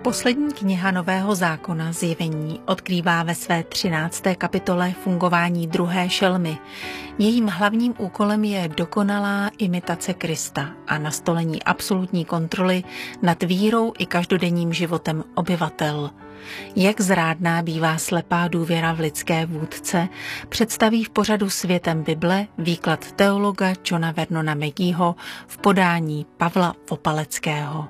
Poslední kniha Nového zákona, Zjevení, odkrývá ve své 13. kapitole fungování druhé šelmy. Jejím hlavním úkolem je dokonalá imitace Krista a nastolení absolutní kontroly nad vírou i každodenním životem obyvatel. Jak zrádná bývá slepá důvěra v lidské vůdce, představí v pořadu Světem Bible výklad teologa Johna Vernona Mageeho v podání Pavla Vopaleckého.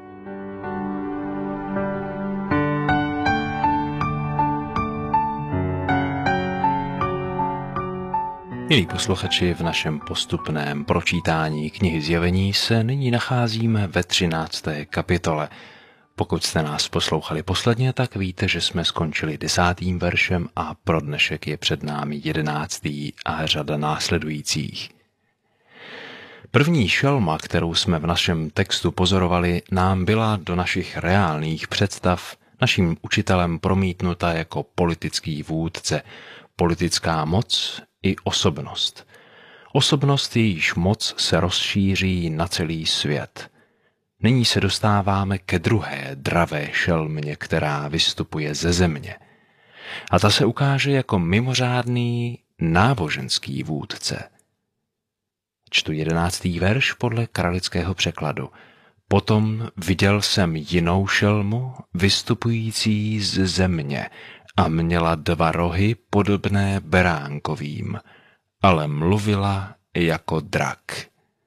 Milí posluchači, v našem postupném pročítání knihy Zjevení se nyní nacházíme ve 13. kapitole. Pokud jste nás poslouchali posledně, tak víte, že jsme skončili 10. veršem a pro dnešek je před námi 11. a řada následujících. První šelma, kterou jsme v našem textu pozorovali, nám byla do našich reálných představ naším učitelem promítnuta jako politický vůdce, politická moc i osobnost. Osobnost, jejíž moc se rozšíří na celý svět. Nyní se dostáváme ke druhé dravé šelmě, která vystupuje ze země. A ta se ukáže jako mimořádný náboženský vůdce. Čtu 11. verš podle kralického překladu. Potom viděl jsem jinou šelmu, vystupující z země, a měla 2 rohy podobné beránkovým, ale mluvila jako drak.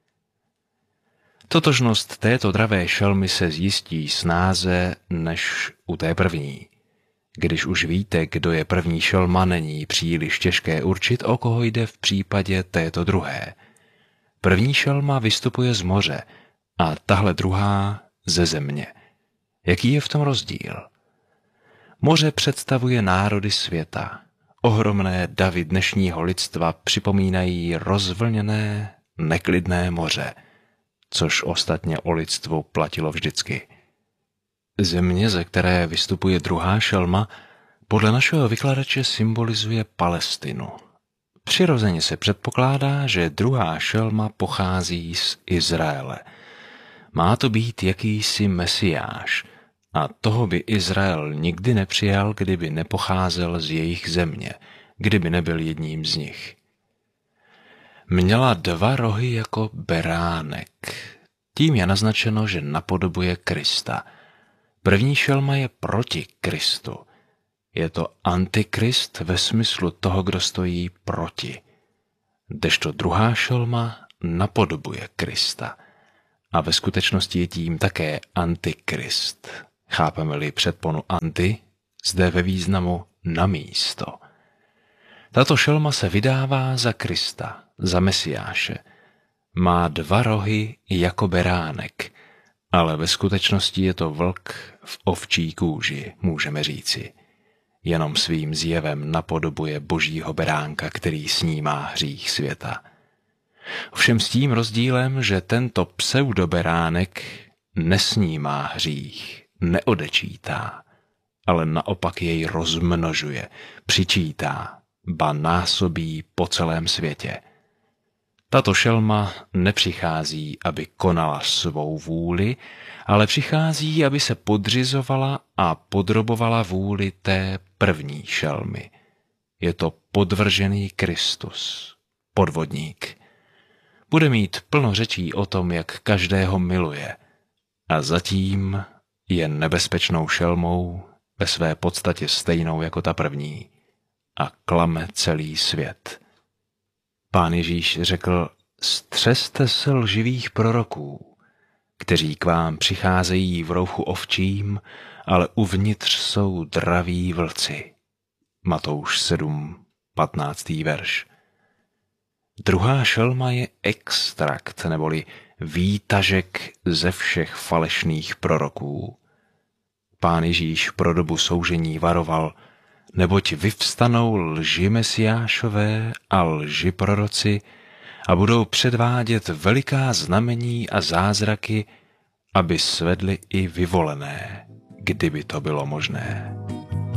Totožnost této dravé šelmy se zjistí snáze než u té první. Když už víte, kdo je první šelma, není příliš těžké určit, o koho jde v případě této druhé. První šelma vystupuje z moře a tahle druhá ze země. Jaký je v tom rozdíl? Moře představuje národy světa. Ohromné davy dnešního lidstva připomínají rozvlněné, neklidné moře, což ostatně o lidstvu platilo vždycky. Země, ze které vystupuje druhá šelma, podle našeho vykladače symbolizuje Palestinu. Přirozeně se předpokládá, že druhá šelma pochází z Izraele. Má to být jakýsi mesiáš, a toho by Izrael nikdy nepřijal, kdyby nepocházel z jejich země, kdyby nebyl jedním z nich. Měla 2 rohy jako beránek. Tím je naznačeno, že napodobuje Krista. První šelma je proti Kristu. Je to antikrist ve smyslu toho, kdo stojí proti. Kdežto druhá šelma napodobuje Krista. A ve skutečnosti je tím také antikrist. Chápeme-li předponu anti, zde ve významu na místo. Tato šelma se vydává za Krista, za Mesiáše. Má 2 rohy jako beránek, ale ve skutečnosti je to vlk v ovčí kůži, můžeme říci. Jenom svým zjevem napodobuje božího beránka, který snímá hřích světa. Ovšem s tím rozdílem, že tento pseudoberánek nesnímá hřích, neodečítá, ale naopak jej rozmnožuje, přičítá, ba násobí po celém světě. Tato šelma nepřichází, aby konala svou vůli, ale přichází, aby se podřizovala a podrobovala vůli té první šelmy. Je to podvržený Kristus, podvodník. Bude mít plno řečí o tom, jak každého miluje, a zatím je nebezpečnou šelmou ve své podstatě stejnou jako ta první a klame celý svět. Pán Ježíš řekl, střeste se lživých proroků, kteří k vám přicházejí v rouchu ovčím, ale uvnitř jsou draví vlci. Matouš 7, 15. verš. Druhá šelma je extrakt, neboli výtažek ze všech falešných proroků. Pán Ježíš pro dobu soužení varoval, neboť vyvstanou lži mesiášové a lži proroci a budou předvádět veliká znamení a zázraky, aby svedli i vyvolené, kdyby to bylo možné.